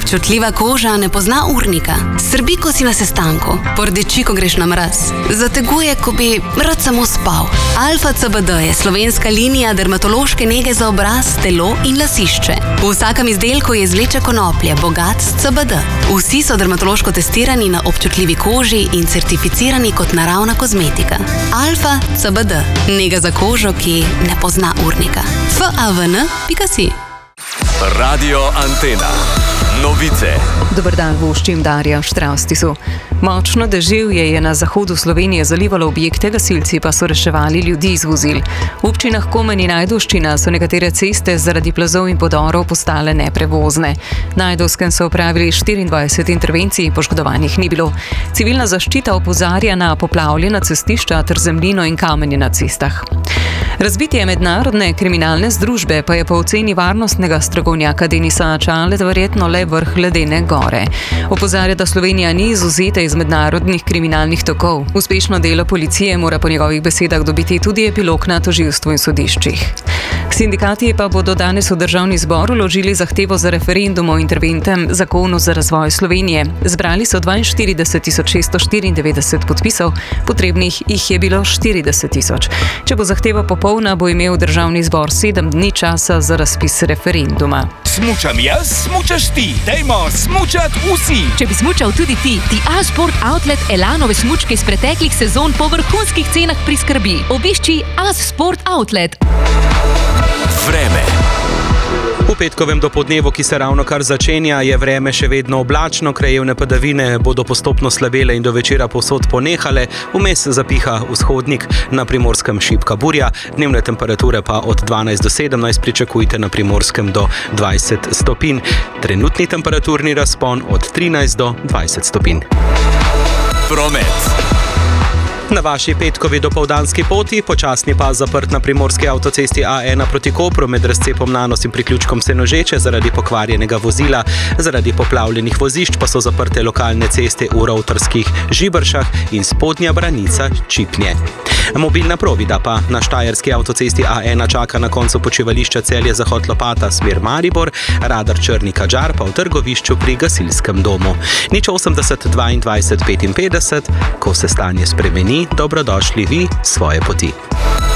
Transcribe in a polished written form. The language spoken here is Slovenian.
Občutljiva koža ne pozna urnika. Srbi, ko si na sestanku. Pordeči, ko greš na mraz. Zateguje, ko bi rad samo spal. Alfa CBD je slovenska linija dermatološke nege za obraz, telo in lasišče. V vsakem izdelku je izvleček konoplje, bogat s CBD. Vsi so dermatološko testirani na občutljivi koži in certificirani kot naravna kozmetika. Alfa CBD. Nega za kožo, ki ne pozna urnika. FAVN.si Radio Antena. Novice. Dober dan, voščim Darja Štraustisu. Močno deževje je na zahodu Slovenije zalivalo objekte, gasilci pa so reševali ljudi iz vozil. V občinah Komen in Ajdovščina so nekatere ceste zaradi plazov in podorov postale neprevozne. Na Ajdovskem so opravili 24 intervencij, poškodovanih ni bilo. Civilna zaščita opozarja na poplavljena cestišča ter zemljino in kamenje na cestah. Razbitje mednarodne kriminalne združbe pa je po oceni varnostnega strokovnjaka Denisa Čaleta verjetno le vrh ledene gore. Opozarja, da Slovenija ni izvzeta iz mednarodnih kriminalnih tokov. Uspešno delo policije mora po njegovih besedah dobiti tudi epilog na tožilstvu in sodiščih. Sindikati pa bodo danes v Državni zbor vložili zahtevo za referendum o interventnem zakonu za razvoj Slovenije. Zbrali so 42.694 podpisov, potrebnih jih je bilo 40.000. Če bo zahteva popolna, bo imel Državni zbor 7 dni časa za razpis referenduma. Smučam jaz, smučaš ti. Dajmo smučat vsi. Če bi smučal tudi ti, ti A-Sport Outlet Elanove smučke iz preteklih sezon po vrhunskih cenah priskrbi. Obišči A-Sport Outlet. Vreme. V petkovem dopoldnevu, ki se ravnokar začenja, je vreme še vedno oblačno, krajevne padavine bodo postopno slabele in do večera povsod ponehale, vmes zapiha vzhodnik, na Primorskem šibka burja, dnevne temperature pa od 12 do 17 pričakujte na Primorskem do 20 stopinj. Trenutni temperaturni razpon od 13 do 20 stopinj. Promet. Na vaši petkovi dopoldanski poti, počasni pas zaprt na primorski avtocesti A1 proti Kopru med razcepom Nanos in priključkom Senožeče zaradi pokvarjenega vozila. Zaradi poplavljenih vozišč pa so zaprte lokalne ceste v Rovtorskih Žibršah in spodnja branica Čipnje. Mobilna provida pa na štajerski avtocesti A1 čaka na koncu počivališča Celje-Zahod Lopata smer Maribor, radar Črni Kadžar pa v Trgovišču pri gasilskem domu. 080 22 55, ko se stanje spremeni, dobrodošli vi svoje poti.